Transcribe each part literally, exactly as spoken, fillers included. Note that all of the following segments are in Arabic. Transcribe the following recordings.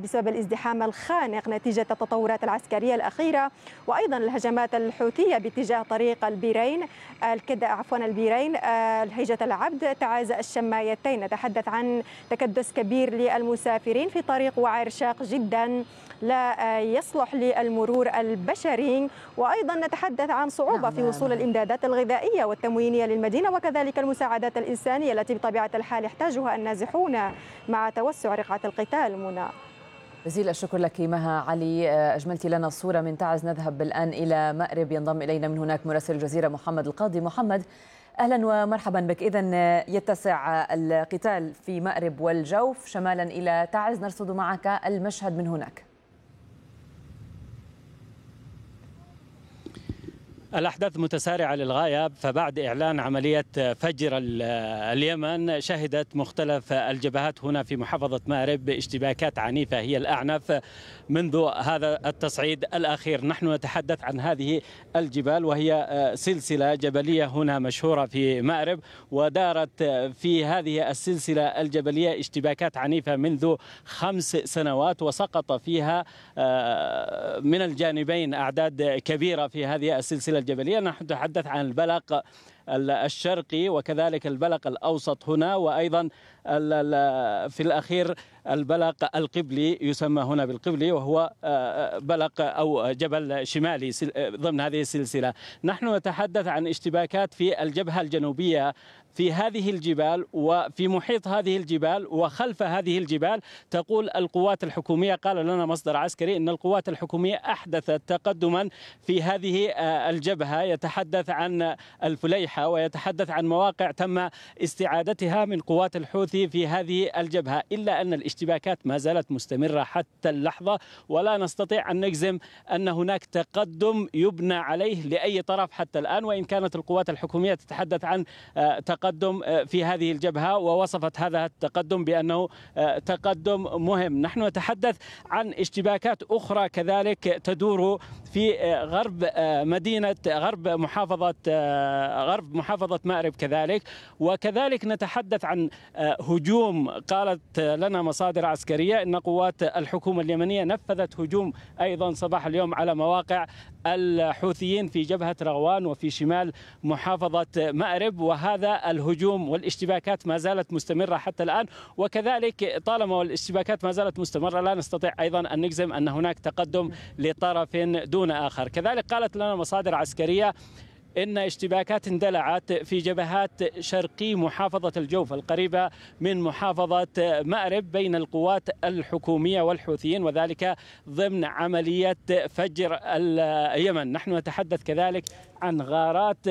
بسبب الازدحام الخانق نتيجة التطورات العسكرية الأخيرة، وأيضا الهجمات الحوثية باتجاه طريق البيرين الكد عفوا البيرين الهيجة العبد تعز الشمايتين. نتحدث عن تكدس كبير للمسافرين في طريق وعر شاق جدا لا يصلح للمرور البشري، وأيضا نتحدث عن صعوبة نعم في وصول نعم. الإمدادات الغذائية والتموينية للمدينة، وكذلك المساعدات الإنسانية التي بطبيعة الحال يحتاجها النازحون مع توسع رقعة القتال. منى، جزيل الشكر لك مها علي، أجملت لنا الصورة من تعز. نذهب الآن إلى مأرب، ينضم إلينا من هناك مراسل الجزيرة محمد القاضي. محمد، أهلا ومرحبا بك. إذن يتسع القتال في مأرب والجوف شمالا إلى تعز، نرصد معك المشهد من هناك. الأحداث متسارعة للغاية، فبعد إعلان عملية فجر اليمن شهدت مختلف الجبهات هنا في محافظة مأرب اشتباكات عنيفة هي الأعنف منذ هذا التصعيد الأخير. نحن نتحدث عن هذه الجبال، وهي سلسلة جبلية هنا مشهورة في مأرب، ودارت في هذه السلسلة الجبلية اشتباكات عنيفة منذ خمس سنوات، وسقط فيها من الجانبين أعداد كبيرة في هذه السلسلة الجبلية. نحن نتحدث عن البلق الشرقي وكذلك البلق الأوسط هنا، وأيضا في الأخير البلق القبلي يسمى هنا بالقبلي، وهو بلق أو جبل شمالي ضمن هذه السلسلة. نحن نتحدث عن اشتباكات في الجبهة الجنوبية في هذه الجبال وفي محيط هذه الجبال وخلف هذه الجبال. تقول القوات الحكومية، قال لنا مصدر عسكري، أن القوات الحكومية أحدثت تقدما في هذه الجبهة، يتحدث عن الفليحة ويتحدث عن مواقع تم استعادتها من قوات الحوثي في هذه الجبهة، إلا أن الاشتباكات ما زالت مستمرة حتى اللحظة، ولا نستطيع أن نجزم أن هناك تقدم يبنى عليه لأي طرف حتى الآن، وإن كانت القوات الحكومية تتحدث عن تقدم في هذه الجبهة، ووصفت هذا التقدم بأنه تقدم مهم. نحن نتحدث عن اشتباكات أخرى كذلك تدور في غرب مدينة غرب محافظة غرب محافظة مأرب كذلك، وكذلك نتحدث عن هجوم. قالت لنا مصادر عسكرية أن قوات الحكومة اليمنية نفذت هجوم أيضا صباح اليوم على مواقع الحوثيين في جبهة رغوان وفي شمال محافظة مأرب، وهذا الهجوم والاشتباكات ما زالت مستمرة حتى الآن. وكذلك طالما الاشتباكات ما زالت مستمرة لا نستطيع أيضا أن نجزم أن هناك تقدم لطرف دون آخر. كذلك قالت لنا مصادر عسكرية إن اشتباكات اندلعت في جبهات شرقي محافظة الجوف القريبة من محافظة مأرب بين القوات الحكومية والحوثيين، وذلك ضمن عملية فجر اليمن. نحن نتحدث كذلك عن غارات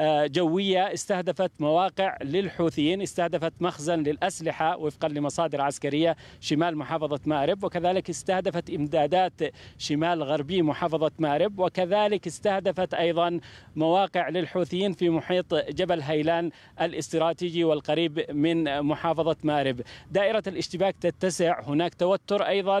جوية استهدفت مواقع للحوثيين، استهدفت مخزن للأسلحة وفقا لمصادر عسكرية شمال محافظة مأرب، وكذلك استهدفت إمدادات شمال غربي محافظة مأرب، وكذلك استهدفت أيضا مواقع للحوثيين في محيط جبل هيلان الاستراتيجي والقريب من محافظة مأرب. دائرة الاشتباك تتسع، هناك توتر أيضا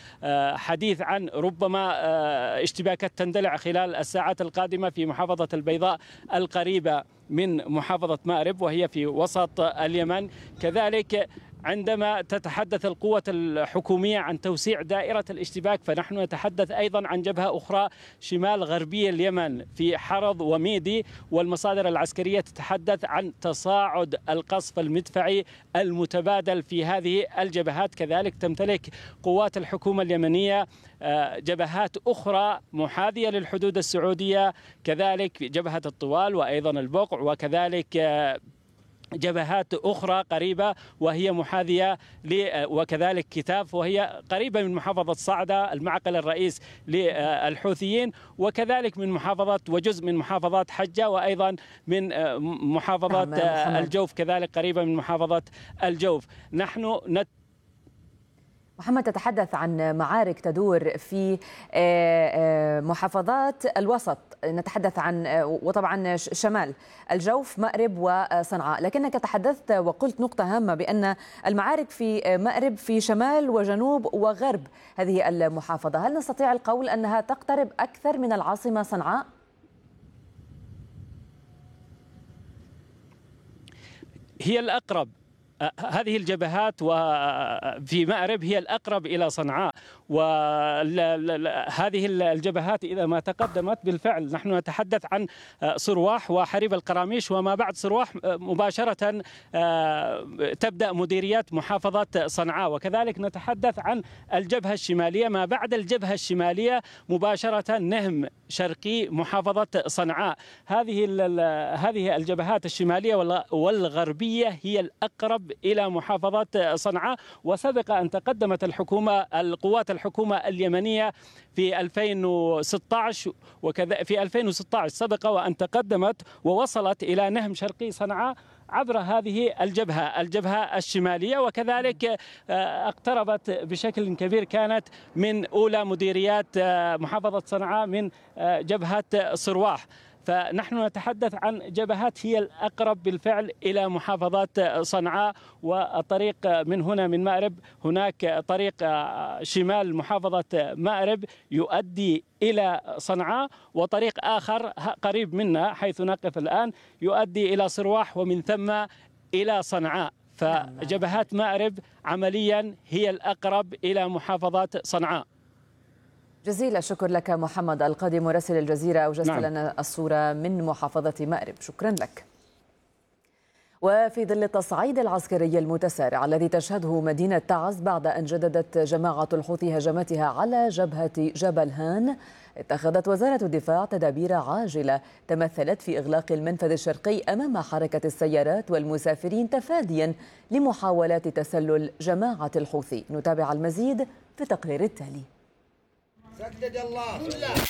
وحديث عن ربما اشتباكات تندلع خلال الساعات القادمة في محافظة البيضاء القريبة من محافظة مأرب وهي في وسط اليمن. كذلك عندما تتحدث القوة الحكومية عن توسيع دائرة الاشتباك، فنحن نتحدث أيضا عن جبهة أخرى شمال غربي اليمن في حرض وميدي، والمصادر العسكرية تتحدث عن تصاعد القصف المدفعي المتبادل في هذه الجبهات. كذلك تمتلك قوات الحكومة اليمنية جبهات أخرى محاذية للحدود السعودية، كذلك جبهة الطوال وأيضا البقع، وكذلك جبهات أخرى قريبة وهي محاذية وكذلك كتاف وهي قريبة من محافظة صعدة المعقل الرئيس للحوثيين، وكذلك من محافظة وجزء من محافظات حجة، وأيضا من محافظة الجوف كذلك قريبة من محافظة الجوف. نحن نت محمد تتحدث عن معارك تدور في محافظات الوسط، نتحدث عن وطبعا شمال الجوف مأرب وصنعاء، لكنك تحدثت وقلت نقطة هامة بأن المعارك في مأرب في شمال وجنوب وغرب هذه المحافظة. هل نستطيع القول أنها تقترب أكثر من العاصمة صنعاء؟ هي الأقرب هذه الجبهات وفي مأرب هي الأقرب إلى صنعاء، وهذه الجبهات إذا ما تقدمت بالفعل نحن نتحدث عن صرواح وحريب القراميش، وما بعد صرواح مباشرة تبدأ مديريات محافظة صنعاء، وكذلك نتحدث عن الجبهة الشمالية، ما بعد الجبهة الشمالية مباشرة نهم شرقي محافظة صنعاء. هذه هذه الجبهات الشمالية والغربية هي الأقرب إلى محافظة صنعاء. وسبق أن تقدمت الحكومة القوات الحكومة اليمنية في ألفين وستة عشر وكذا في ألفين وستة عشر سبق وأن تقدمت ووصلت إلى نهم شرقي صنعاء عبر هذه الجبهة الجبهة الشمالية، وكذلك اقتربت بشكل كبير كانت من أولى مديريات محافظة صنعاء من جبهة صرواح. فنحن نتحدث عن جبهات هي الأقرب بالفعل إلى محافظة صنعاء، والطريق من هنا من مأرب هناك طريق شمال محافظة مأرب يؤدي إلى صنعاء، وطريق آخر قريب منا حيث نقف الآن يؤدي إلى صرواح ومن ثم إلى صنعاء. فجبهات مأرب عمليا هي الأقرب إلى محافظة صنعاء. جزيل الشكر لك محمد القاضي مراسل الجزيرة، أوجزت نعم. لنا الصورة من محافظة مأرب، شكرا لك. وفي ظل التصعيد العسكري المتسارع الذي تشهده مدينة تعز بعد أن جددت جماعة الحوثي هجماتها على جبهة جبل هان، اتخذت وزارة الدفاع تدابير عاجلة تمثلت في إغلاق المنفذ الشرقي أمام حركة السيارات والمسافرين تفاديا لمحاولات تسلل جماعة الحوثي. نتابع المزيد في التقرير التالي. سدد الله.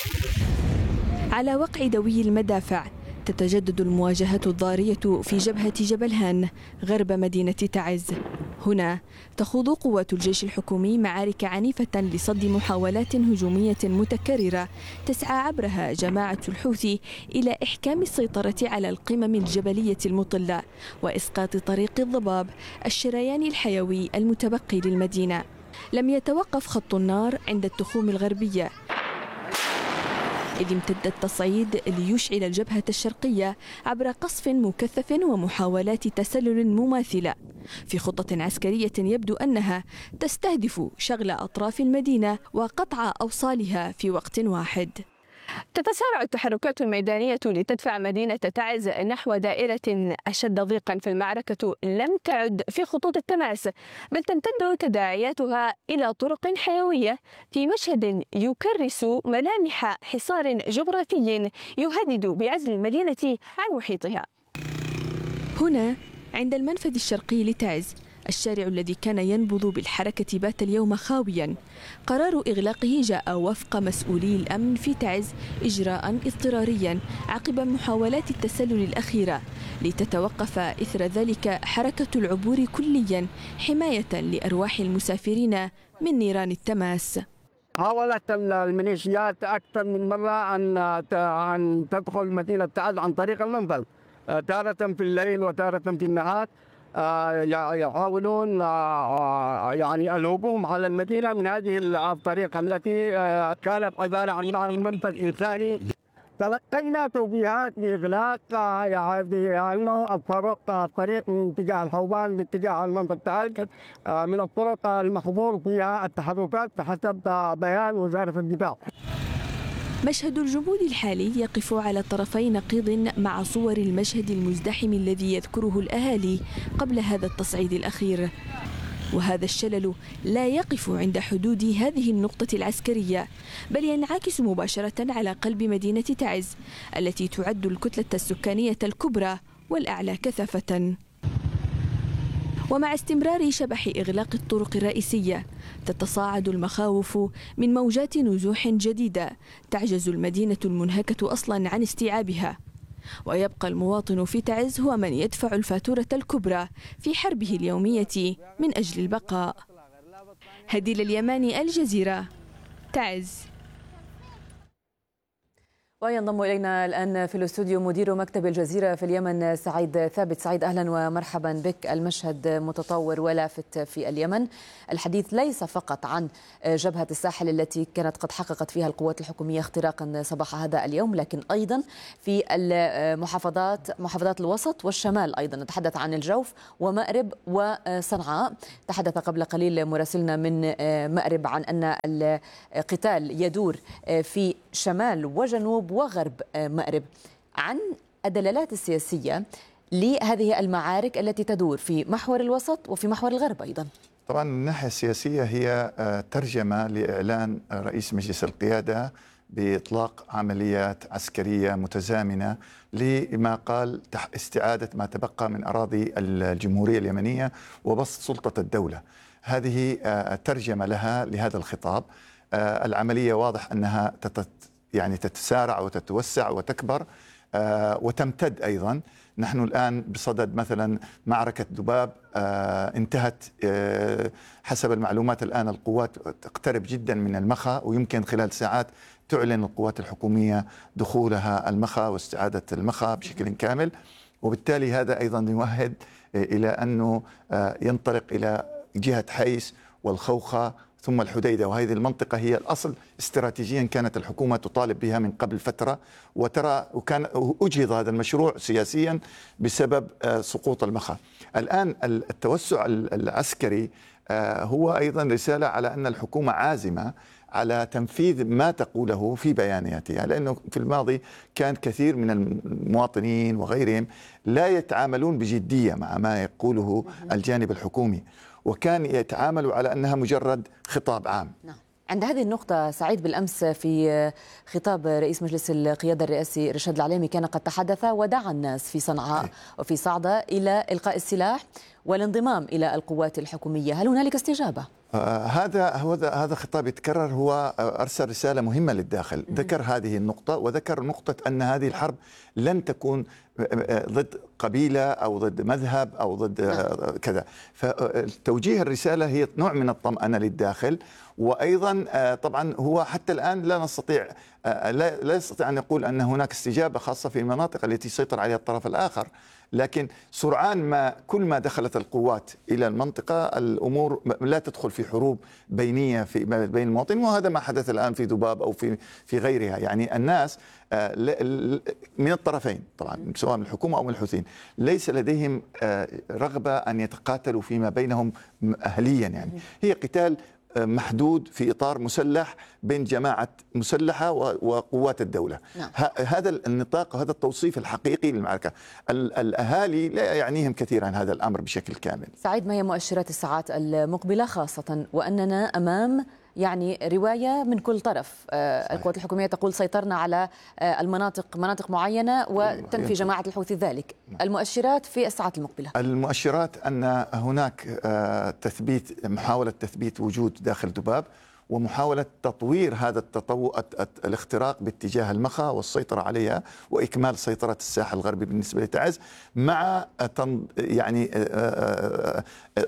على وقع دوي المدافع تتجدد المواجهات الضارية في جبهة جبل هان غرب مدينة تعز. هنا تخوض قوات الجيش الحكومي معارك عنيفة لصد محاولات هجومية متكررة تسعى عبرها جماعة الحوثي إلى إحكام السيطرة على القمم الجبلية المطلة وإسقاط طريق الضباب الشريان الحيوي المتبقي للمدينة. لم يتوقف خط النار عند التخوم الغربية، إذ امتد التصعيد ليشعل الجبهة الشرقية عبر قصف مكثف ومحاولات تسلل مماثلة في خطة عسكرية يبدو أنها تستهدف شغل أطراف المدينة وقطع أوصالها في وقت واحد. تتسارع التحركات الميدانية لتدفع مدينة تعز نحو دائرة أشد ضيقا، في المعركة لم تعد في خطوط التماس، بل تمتد تداعياتها إلى طرق حيوية في مشهد يكرس ملامح حصار جغرافي يهدد بعزل المدينة عن محيطها. هنا عند المنفذ الشرقي لتعز، الشارع الذي كان ينبض بالحركة بات اليوم خاويا. قرار إغلاقه جاء وفق مسؤولي الأمن في تعز إجراء اضطراريا عقب محاولات التسلل الأخيرة، لتتوقف إثر ذلك حركة العبور كليا حماية لأرواح المسافرين من نيران التماس. حاولت الميليشيات أكثر من مرة أن أن تدخل مدينة تعز عن طريق المنفذ، تارة في الليل وتارة في النهار، يحاولون يعني الهجوم على المدينة من هذه الطريقة التي كانت عبارة عن منفذ إنساني. تلقينا توجيهات بإغلاق يعني الطرق الطريق من اتجاه الحوبان باتجاه المنفذ تعز من الطرق المحظور فيها التحركات بحسب بيان وزارة الدفاع. مشهد الجمود الحالي يقف على طرفي نقيض مع صور المشهد المزدحم الذي يذكره الأهالي قبل هذا التصعيد الأخير. وهذا الشلل لا يقف عند حدود هذه النقطة العسكرية، بل ينعكس مباشرة على قلب مدينة تعز التي تعد الكتلة السكانية الكبرى والأعلى كثافة. ومع استمرار شبح إغلاق الطرق الرئيسية تتصاعد المخاوف من موجات نزوح جديدة تعجز المدينة المنهكة أصلا عن استيعابها، ويبقى المواطن في تعز هو من يدفع الفاتورة الكبرى في حربه اليومية من أجل البقاء. هديل اليماني، الجزيرة، تعز. وينضم إلينا الآن في الاستوديو مدير مكتب الجزيرة في اليمن سعيد ثابت. سعيد أهلا ومرحبا بك. المشهد متطور ولافت في اليمن، الحديث ليس فقط عن جبهة الساحل التي كانت قد حققت فيها القوات الحكومية اختراقا صباح هذا اليوم، لكن أيضا في المحافظات محافظات الوسط والشمال. أيضا نتحدث عن الجوف ومأرب وصنعاء. تحدث قبل قليل مراسلنا من مأرب عن أن القتال يدور في شمال وجنوب وغرب مأرب. عن الدلالات السياسية لهذه المعارك التي تدور في محور الوسط وفي محور الغرب أيضا. طبعا الناحية السياسية هي ترجمة لإعلان رئيس مجلس القيادة بإطلاق عمليات عسكرية متزامنة لما قال استعادة ما تبقى من أراضي الجمهورية اليمنية وبسط سلطة الدولة. هذه ترجمة لها لهذا الخطاب. العملية واضح أنها تتت يعني تتسارع وتتوسع وتكبر آه وتمتد أيضا. نحن الآن بصدد مثلا معركة ذباب آه انتهت آه حسب المعلومات الآن القوات تقترب جدا من المخا، ويمكن خلال ساعات تعلن القوات الحكومية دخولها المخا واستعادة المخا بشكل كامل، وبالتالي هذا أيضا يمهد إلى أنه آه ينطلق إلى جهة حيس والخوخة ثم الحديدة، وهذه المنطقة هي الأصل استراتيجيا كانت الحكومة تطالب بها من قبل فترة، وترى وكان أجهض هذا المشروع سياسيا بسبب سقوط المخا. الآن التوسع العسكري هو أيضا رسالة على أن الحكومة عازمة على تنفيذ ما تقوله في بياناتها، لأنه في الماضي كان كثير من المواطنين وغيرهم لا يتعاملون بجدية مع ما يقوله الجانب الحكومي، وكان يتعاملوا على أنها مجرد خطاب عام. نعم. عند هذه النقطة سعيد، بالأمس في خطاب رئيس مجلس القيادة الرئاسي رشاد العليمي كان قد تحدث ودعا الناس في صنعاء وفي صعدة إلى إلقاء السلاح والانضمام إلى القوات الحكومية. هل هنالك استجابة؟ آه هذا هو هذا خطاب يتكرر. هو أرسل رسالة مهمة للداخل، ذكر هذه النقطة وذكر نقطة أن هذه الحرب لن تكون ضد قبيلة أو ضد مذهب أو ضد آه كذا. فتوجيه الرسالة هي نوع من الطمأنة للداخل، وأيضا آه طبعا هو حتى الآن لا نستطيع آه لا, لا يستطيع أن يقول أن هناك استجابة خاصة في المناطق التي يسيطر عليها الطرف الآخر، لكن سرعان ما كل ما دخلت القوات إلى المنطقة الأمور لا تدخل في حروب بينية في بين المواطنين، وهذا ما حدث الآن في ذباب أو في في غيرها. يعني الناس من الطرفين طبعا سواء من الحكومة أو من الحوثيين ليس لديهم رغبة أن يتقاتلوا فيما بينهم أهليا، يعني هي قتال محدود في إطار مسلح بين جماعة مسلحة وقوات الدولة. نعم. هذا النطاق وهذا التوصيف الحقيقي للمعركة. الأهالي لا يعنيهم كثيرا هذا الأمر بشكل كامل. سعيد، ما هي مؤشرات الساعات المقبلة، خاصة وأننا أمام يعني رواية من كل طرف؟ آه القوات الحكومية تقول سيطرنا على آه المناطق مناطق معينة وتنفي جماعة الحوثي ذلك. المؤشرات في الساعات المقبلة؟ المؤشرات أن هناك آه تثبيت محاولة تثبيت وجود داخل ذباب، ومحاولة تطوير هذا التطو... الاختراق باتجاه المخا والسيطرة عليها وإكمال سيطرة الساحل الغربي بالنسبة لتعز، مع تن... يعني آه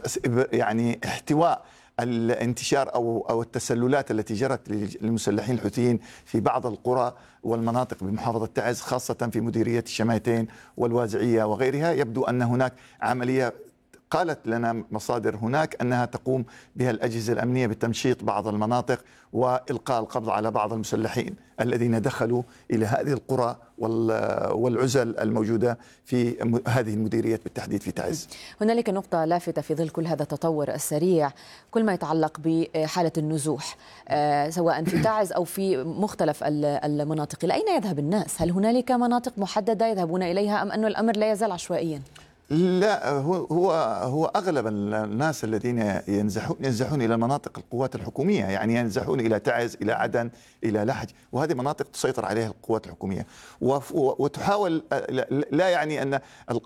يعني احتواء الانتشار أو أو التسللات التي جرت للمسلحين الحوثيين في بعض القرى والمناطق بمحافظة تعز، خاصة في مديرية الشمايتين والوازعية وغيرها. يبدو أن هناك عملية قالت لنا مصادر هناك أنها تقوم بها الأجهزة الأمنية بتمشيط بعض المناطق وإلقاء القبض على بعض المسلحين الذين دخلوا إلى هذه القرى والعزل الموجودة في هذه المديريات بالتحديد في تعز. هنالك نقطة لافتة في ظل كل هذا التطور السريع، كل ما يتعلق بحالة النزوح سواء في تعز أو في مختلف المناطق. إلى أين يذهب الناس؟ هل هنالك مناطق محددة يذهبون إليها أم أن الأمر لا يزال عشوائيا؟ لا، هو هو هو اغلب الناس الذين ينزحون ينزحون الى مناطق القوات الحكوميه، يعني ينزحون الى تعز، الى عدن، الى لحج، وهذه مناطق تسيطر عليها القوات الحكوميه، وتحاول. لا يعني ان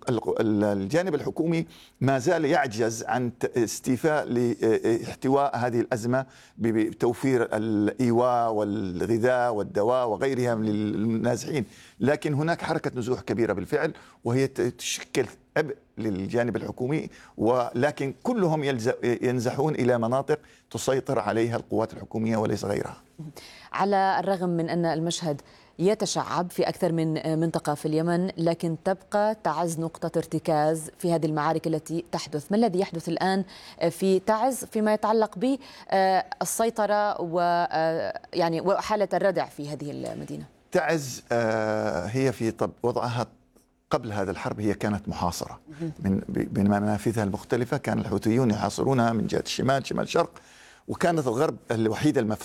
الجانب الحكومي ما زال يعجز عن استيفاء لاحتواء هذه الازمه بتوفير الايواء والغذاء والدواء وغيرها للنازحين، لكن هناك حركه نزوح كبيره بالفعل، وهي تشكل عبء للجانب الحكومي، ولكن كلهم ينزحون إلى مناطق تسيطر عليها القوات الحكومية وليس غيرها. على الرغم من أن المشهد يتشعب في أكثر من منطقة في اليمن، لكن تبقى تعز نقطة ارتكاز في هذه المعارك التي تحدث. ما الذي يحدث الآن في تعز فيما يتعلق بالسيطرة ويعني وحالة الردع في هذه المدينة؟ تعز هي في طب وضعها قبل هذا الحرب هي كانت محاصرة من بمنافذها المختلفة. كان الحوثيون يحاصرونها من جهة الشمال شمال شرق، وكانت الغرب الوحيدة المفتوحة